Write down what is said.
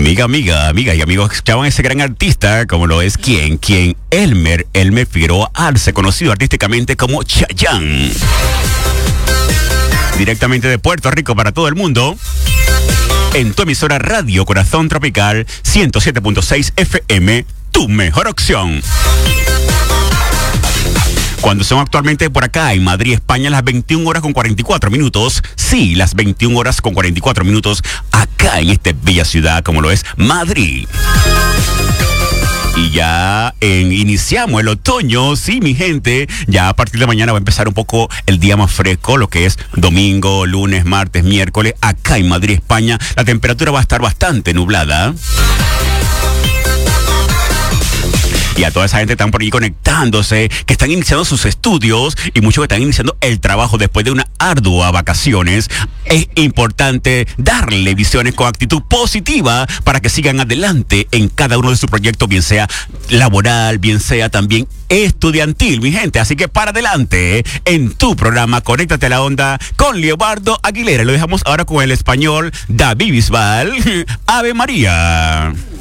Amiga y amigos, escuchaban a ese gran artista, como lo es ¿quién? Elmer Figueroa Arce, conocido artísticamente como Chayanne. Directamente de Puerto Rico para todo el mundo, en tu emisora Radio Corazón Tropical 107.6 FM, tu mejor opción. Cuando son actualmente por acá en Madrid, España, las 21 horas con 44 minutos. Sí, las 21 horas con 44 minutos acá en esta bella ciudad como lo es Madrid. Y ya iniciamos el otoño, sí, mi gente. Ya a partir de mañana va a empezar un poco el día más fresco, lo que es domingo, lunes, martes, miércoles. Acá en Madrid, España, la temperatura va a estar bastante nublada. Y a toda esa gente que están por ahí conectándose, que están iniciando sus estudios y muchos que están iniciando el trabajo después de una ardua vacaciones, es importante darle visiones con actitud positiva para que sigan adelante en cada uno de sus proyectos, bien sea laboral, bien sea también estudiantil, mi gente. Así que para adelante en tu programa Conéctate a la Onda con Leobardo Aguilera. Lo dejamos ahora con el español David Bisbal. Ave María.